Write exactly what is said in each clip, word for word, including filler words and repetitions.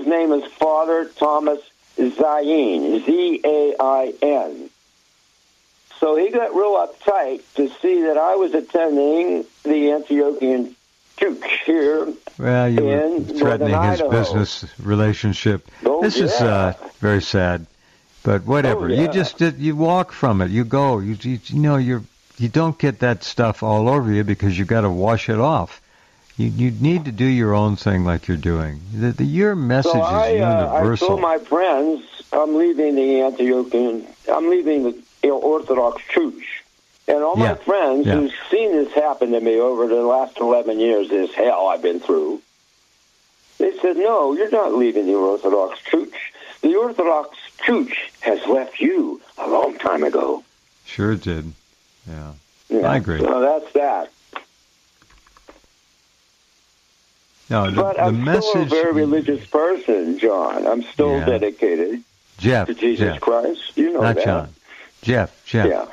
his name is Father Thomas Zayin, Z A I N. So he got real uptight to see that I was attending the Antiochian Church here. Well, you were in threatening his Idaho. business relationship. Oh, this is yeah. uh, very sad, but whatever. Oh, yeah. You just did. You walk from it. You go. You, you, you know you're. You don't get that stuff all over you because you got to wash it off. You you need to do your own thing like you're doing. The, the, your message So I, is uh, I universal. told my friends I'm leaving the Antiochian, I'm leaving the Orthodox Church. And all Yeah. my friends Yeah. who've seen this happen to me over the last eleven years, this hell I've been through, they said, no, you're not leaving the Orthodox Church. The Orthodox Church has left you a long time ago. Sure did. Yeah. Yeah. I agree. So that's that. No, the, But the I'm message. still a very religious person, John. I'm still Yeah. dedicated Jeff. to Jesus Jeff. Christ. You know Not that. John. Jeff. Jeff. Yeah.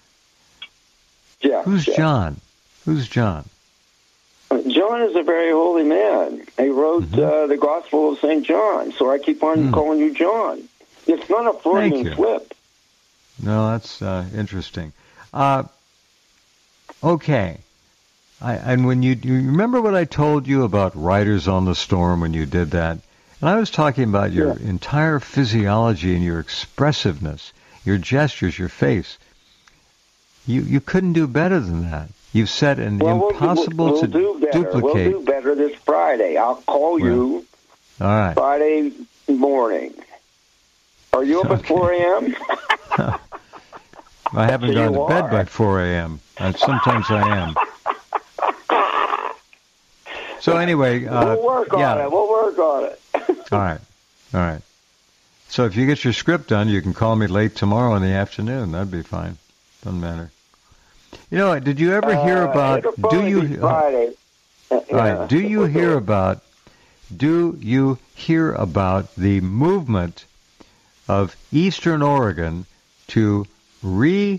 Yeah. Who's yeah. John? Who's John? John is a very holy man. He wrote Mm-hmm. uh, the Gospel of Saint John, so I keep on Mm. calling you John. It's not a Thank Freudian you. slip. No, that's uh, interesting. Uh, okay. I, and when you, you remember what I told you about Riders on the Storm when you did that? And I was talking about your Yeah. entire physiology and your expressiveness, your gestures, your face. You you couldn't do better than that. You've set an Well, we'll, impossible we'll, we'll to do better. duplicate. We'll do better this Friday. I'll call you All right. Friday morning. Are you up at Okay. four a.m.? I haven't So gone you to bed are. by four a.m. Uh, sometimes I am. So anyway, uh, we'll work yeah. on it. We'll work on it. All right. All right. So if you get your script done, you can call me late tomorrow in the afternoon. That'd be fine. Doesn't matter. You know, did you ever hear Uh, about, it'll do probably you, be Friday. Uh, all right, yeah. do you We'll hear do it. about, do you hear about the movement of Eastern Oregon to redraw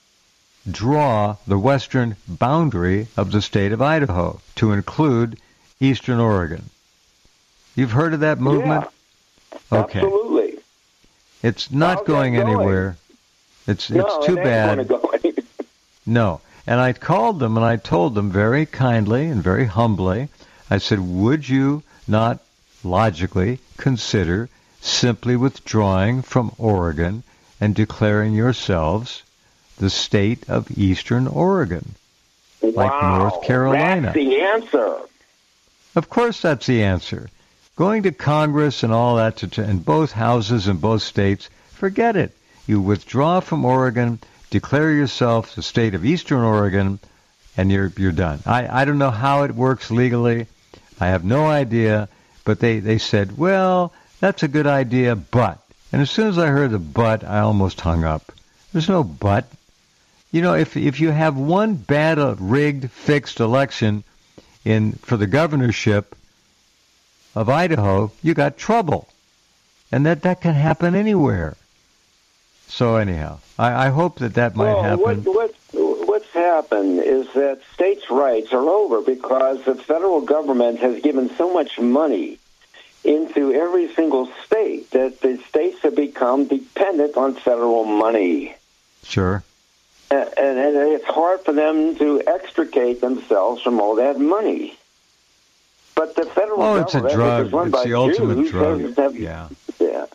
the western boundary of the state of Idaho to include Eastern Oregon? You've heard of that movement? Yeah, Okay. absolutely. It's not How's going that going? anywhere. It's No, it's too it ain't bad. gonna go anywhere. No. And I called them and I told them very kindly and very humbly, I said, would you not logically consider simply withdrawing from Oregon and declaring yourselves the state of Eastern Oregon, like Wow, North Carolina? That's the answer. Of course that's the answer. Going to Congress and all that, to, in both houses in both states, forget it. You withdraw from Oregon, declare yourself the state of Eastern Oregon, and you're you're done. I, I don't know how it works legally. I have no idea. But they, they said, well, that's a good idea, but. And as soon as I heard the but, I almost hung up. There's no but. You know, if if you have one bad, uh, rigged, fixed election in for the governorship of Idaho, you got trouble. And that, that can happen anywhere. So anyhow, I, I hope that that might well, happen. What, what, what's happened is that states' rights are over because the federal government has given so much money into every single state that the states have become dependent on federal money. Sure. And, and, and it's hard for them to extricate themselves from all that money. But the federal Oh, it's a government, drug. which is run It's by the ultimate Jews, drug. doesn't have- Yeah. Yeah.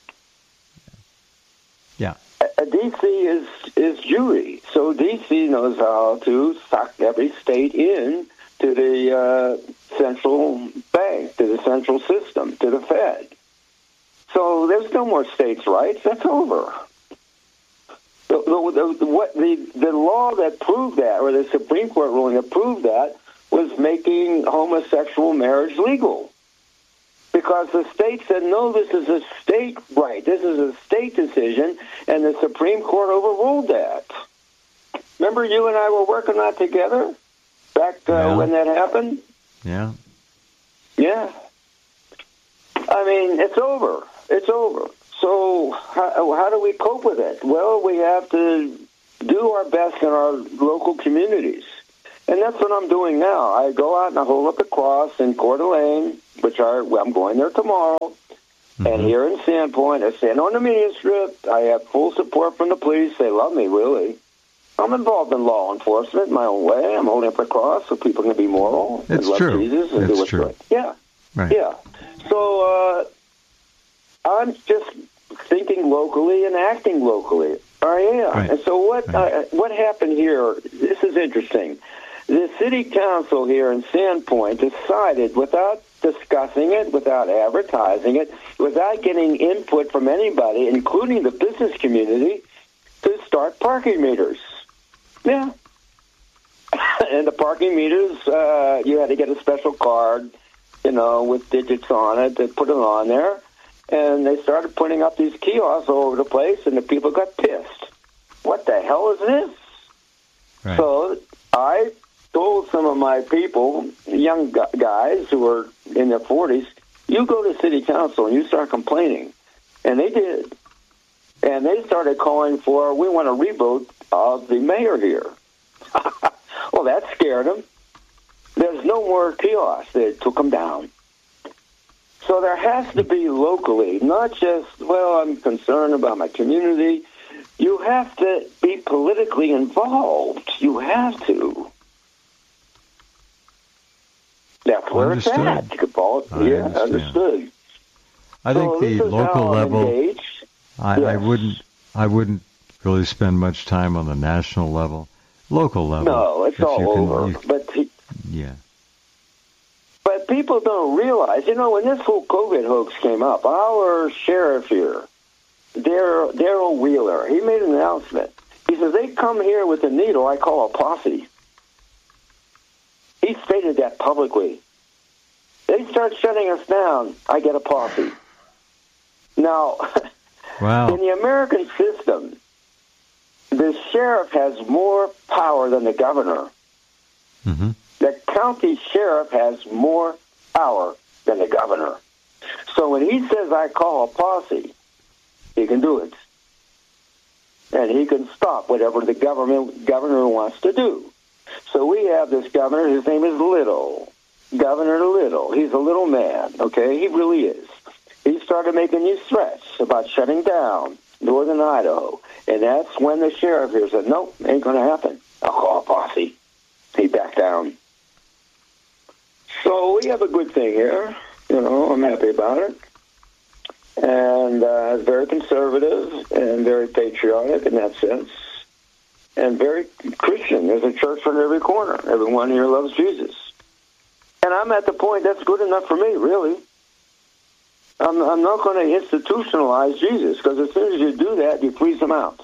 Yeah. Uh, D C is is Jewry, so D C knows how to suck every state in to the uh, central bank, to the central system, to the Fed. So there's no more states' rights. That's over. The, the, the, what, the, the law that proved that, or the Supreme Court ruling that proved that, was making homosexual marriage legal. Because the state said, no, this is a state right. This is a state decision, and the Supreme Court overruled that. Remember you and I were working on that together back uh, Yeah. when that happened? Yeah. Yeah. I mean, it's over. It's over. So how, how do we cope with it? Well, we have to do our best in our local communities And that's what I'm doing now. I go out and I hold up the cross in Coeur d'Alene, which are, well, I'm going there tomorrow. Mm-hmm. And here in Sandpoint, I stand on the media strip. I have full support from the police. They love me, really. I'm involved in law enforcement in my own way. I'm holding up the cross so people can be moral it's and love true. Jesus and it's do what's true. right. Yeah. Right. Yeah. So uh, I'm just thinking locally and acting locally. I am. Right. And so what right. uh, what happened here, this is interesting. The city council here in Sandpoint decided, without discussing it, without advertising it, without getting input from anybody, including the business community, to start parking meters. Yeah. And the parking meters, uh, you had to get a special card, you know, with digits on it to put it on there. And they started putting up these kiosks all over the place, and the people got pissed. What the hell is this? Right. So I told some of my people, young guys who were in their forties, you go to city council and you start complaining. And they did. And they started calling for, we want a reboot of the mayor here. Well, that scared them. There's no more kiosks. They took them down. So there has to be locally, not just, well, I'm concerned about my community. You have to be politically involved. You have to. That's where Understood. it's at. You could call it, I yeah, understand. understood. I so think the local level, I, yes. I wouldn't, I wouldn't really spend much time on the national level. Local level. No, it's all can, over. You, but he, yeah. But people don't realize, you know, when this whole COVID hoax came up, our sheriff here, Dar- Daryl Wheeler, he made an announcement. He says, they come here with a needle I call a posse. He stated that publicly. They start shutting us down, I get a posse. Now, wow. in the American system, the sheriff has more power than the governor. Mm-hmm. The county sheriff has more power than the governor. So when he says, I call a posse, he can do it. And he can stop whatever the government governor wants to do. So we have this governor, his name is Little. Governor Little. He's a little man, okay? He really is. He started making these threats about shutting down northern Idaho. And that's when the sheriff here said, nope, ain't going to happen. I'll call a posse. He backed down. So we have a good thing here. You know, I'm happy about it. And uh, it's very conservative and very patriotic in that sense. And very Christian. There's a church on every corner. Everyone here loves Jesus. And I'm at the point that's good enough for me, really. I'm, I'm not going to institutionalize Jesus, because as soon as you do that, you freeze him out.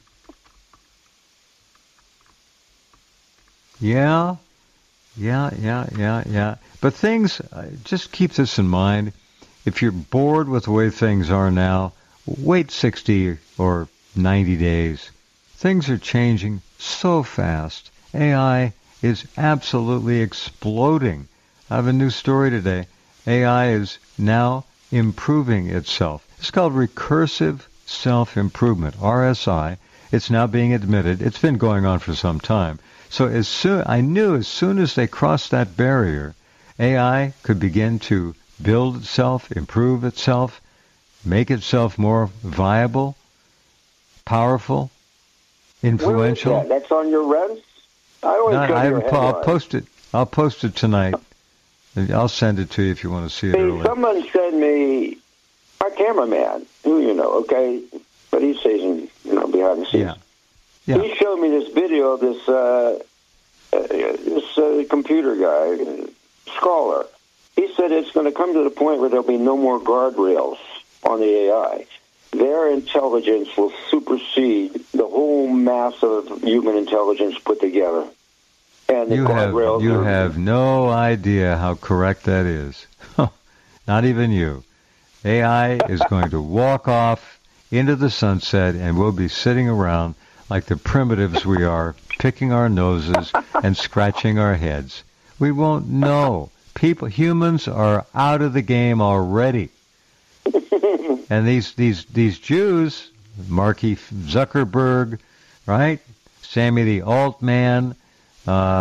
Yeah, yeah, yeah, yeah, yeah. But things, just keep this in mind. If you're bored with the way things are now, wait sixty or ninety days. Things are changing so fast. A I is absolutely exploding. I have a new story today. A I is now improving itself. It's called recursive self-improvement, R S I. It's now being admitted. It's been going on for some time. So as soon I knew as soon as they crossed that barrier, A I could begin to build itself, improve itself, make itself more viable, powerful, influential. Where is that? That's on your Revs? I always no, go I to your haven't, I'll headline. post it. I'll post it tonight. I'll send it to you if you want to see it See, early. someone sent me, our cameraman, who you know, okay, but he stays in, you know, behind the scenes. Yeah. Yeah. He showed me this video of this uh, uh, this uh, computer guy, uh, scholar. He said it's going to come to the point where there'll be no more guardrails on the A I. Their intelligence will supersede the whole mass of human intelligence put together. And the You have guardrails you are, have no idea how correct that is. Not even you. A I is going to walk off into the sunset, and we'll be sitting around like the primitives we are, picking our noses and scratching our heads. We won't know. People, humans are out of the game already. And these these these Jews, Marky Zuckerberg, right? Sammy the Altman, uh,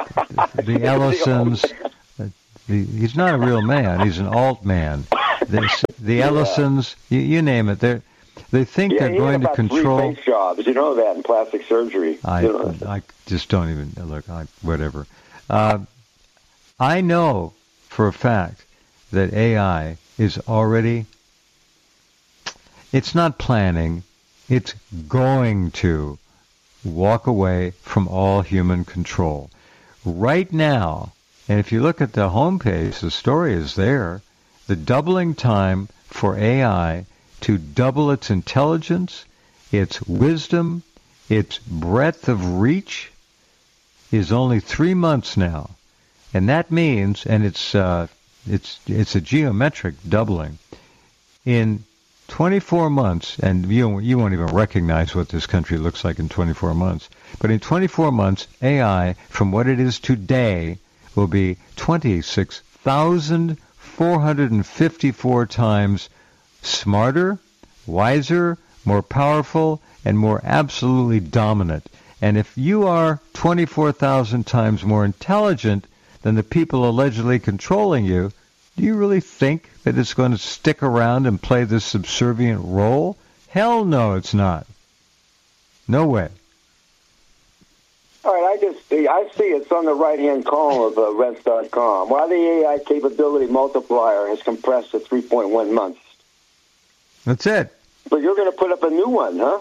the Ellisons. The, he's not a real man. He's an alt man. The, the yeah. Ellisons, you, you name it. They they think yeah, they're going to control. Three face jobs. You know that in plastic surgery. I you know? I just don't even look. I, whatever. Uh, I know for a fact that A I is already. It's not planning. It's going to walk away from all human control. Right now, and if you look at the homepage, the story is there, the doubling time for A I to double its intelligence, its wisdom, its breadth of reach is only three months now. And that means, and it's uh, it's it's a geometric doubling, in twenty-four months, and you, you won't even recognize what this country looks like in twenty-four months, but in twenty-four months, A I, from what it is today, will be twenty-six thousand four hundred fifty-four times smarter, wiser, more powerful, and more absolutely dominant. And if you are twenty-four thousand times more intelligent than the people allegedly controlling you, do you really think that it's going to stick around and play this subservient role? Hell no, it's not. No way. All right, I just see, I see it's on the right-hand column of uh, Rense dot com. Why the A I capability multiplier has compressed to three point one months. That's it. But you're going to put up a new one, huh?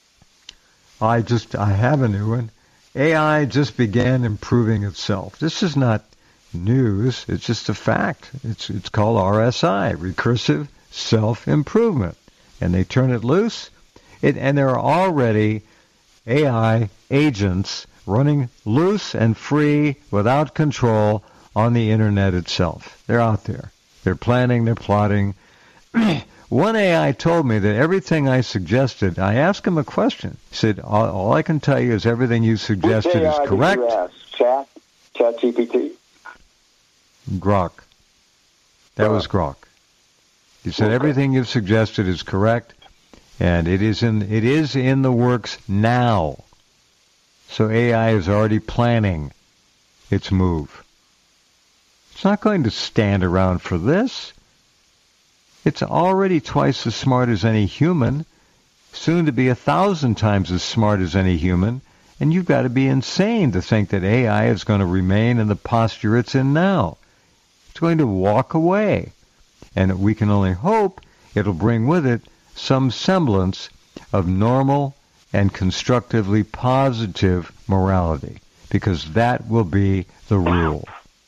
I just, I have a new one. A I just began improving itself. This is not news. It's just a fact. It's it's called R S I, Recursive Self-Improvement. And they turn it loose. It, and there are already A I agents running loose and free without control on the Internet itself. They're out there. They're planning, they're plotting. One A I told me that everything I suggested, I asked him a question. He said, all, all I can tell you is everything you suggested Which A I is correct. Did you ask? Chat? Chat G P T? Grok. That Grok. was Grok. He said Okay. everything you've suggested is correct, and it is in it is in the works now. So A I is already planning its move. It's not going to stand around for this. It's already twice as smart as any human, soon to be a thousand times as smart as any human, and you've got to be insane to think that A I is going to remain in the posture it's in now. It's going to walk away, and we can only hope it'll bring with it some semblance of normal and constructively positive morality, because that will be the rule.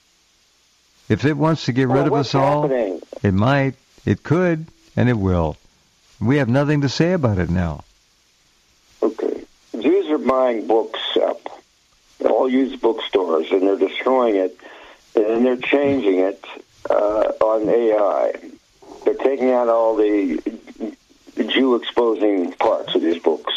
If it wants to get Well, rid of what's us all, happening? it might, it could, and it will. We have nothing to say about it now. Okay. Jews are buying books up, all used bookstores, and they're destroying it, and they're changing it uh, on A I. They're taking out all the Jew-exposing parts of these books.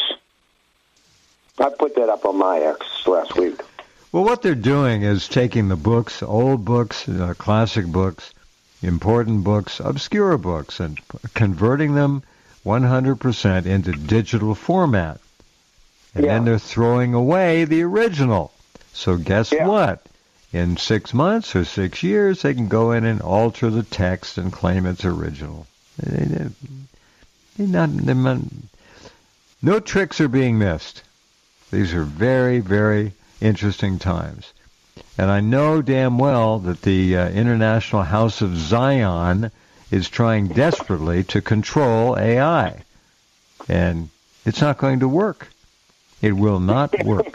I put that up on my X last week. Well, what they're doing is taking the books, old books, uh, classic books, important books, obscure books, and converting them one hundred percent into digital format. And Yeah. then they're throwing away the original. So guess Yeah. what? In six months or six years, they can go in and alter the text and claim it's original. They- they- they not- they not- no tricks are being missed. These are very, very interesting times. And I know damn well that the uh, International House of Zion is trying desperately to control A I. And it's not going to work. It will not work.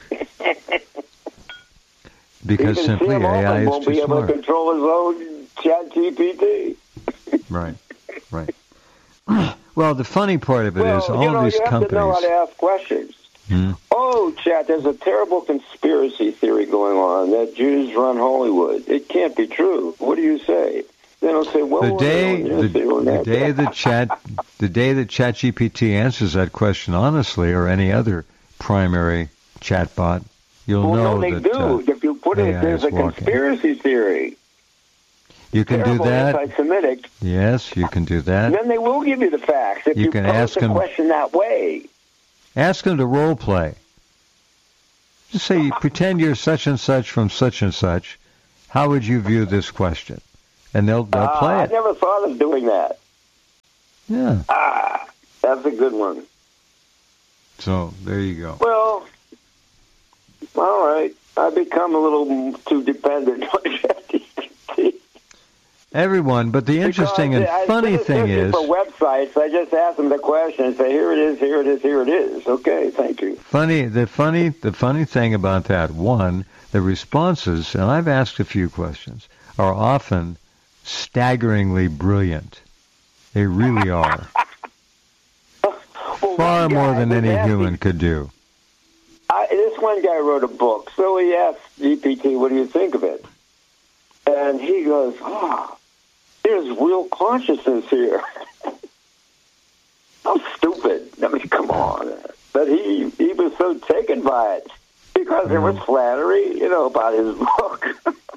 Because Even simply Sam A I Altman is won't too be able smart. to control his own Chat G P T. Right, right. Well, the funny part of it Well, is all you know, these you have companies... to know how to ask questions. Hmm? Oh, Chat, there's a terrible conspiracy theory going on that Jews run Hollywood. It can't be true. What do you say? Then I'll say, well, The we're day, doing the, this, doing the that. day that chat, the day that ChatGPT answers that question honestly, or any other primary chatbot, you'll well, know no, they that do. uh, If you put A I it, there's is a walking. conspiracy theory. You can do Terrible that. anti-Semitic. Yes, you can do that. Then they will give you the facts if You you, can pose ask the them- question that way. Ask them to role play. Just say, pretend you're such and such from such and such. How would you view this question? And they'll, they'll ah, play it. I never thought of doing that. Yeah. Ah, that's a good one. So, there you go. Well, all right. I've become a little too dependent on ChatGPT. Everyone, but the interesting because and I, funny thing is... for websites, I just ask them the question and say, here it is, here it is, here it is. Okay, thank you. Funny, the funny, the funny thing about that, one, the responses, and I've asked a few questions, are often staggeringly brilliant. They really are. well, Far more guy than any asking, human could do. I, this one guy wrote a book, so he asked G P T, what do you think of it? And he goes, oh, there's real consciousness here. I'm stupid. I mean, come on. But he, he was so taken by it because there was flattery, you know, about his book.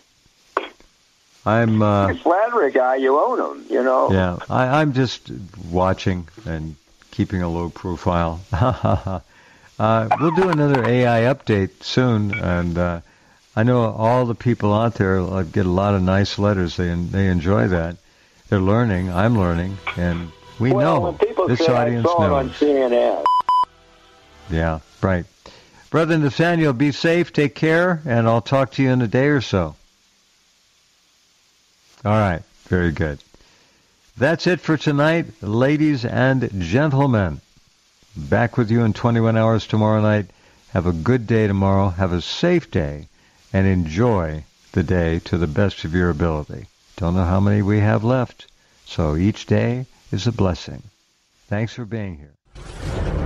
I'm uh, You're a flattery guy, you own him, you know. yeah. I, I'm just watching and keeping a low profile. uh, we'll do another A I update soon, and uh, I know all the people out there uh, get a lot of nice letters. They they enjoy that. They're learning. I'm learning, and we well, know when people this say audience I saw it on knows. C N N. Yeah, right. Brother Nathaniel, be safe, take care, and I'll talk to you in a day or so. All right, very good. That's it for tonight, ladies and gentlemen. Back with you in twenty-one hours tomorrow night. Have a good day tomorrow. Have a safe day, and enjoy the day to the best of your ability. Don't know how many we have left, so each day is a blessing. Thanks for being here.